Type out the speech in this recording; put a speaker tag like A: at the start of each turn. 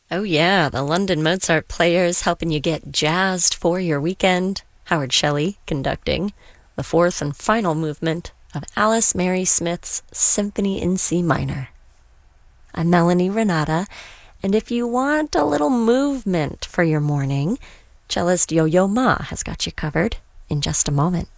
A: Oh, yeah, the London Mozart Players helping you get jazzed for your weekend. Howard Shelley conducting the fourth and final movement of Alice Mary Smith's Symphony in C minor. I'm Melanie Renata, and if you want a little movement for your morning, cellist Yo-Yo Ma has got you covered in just a moment.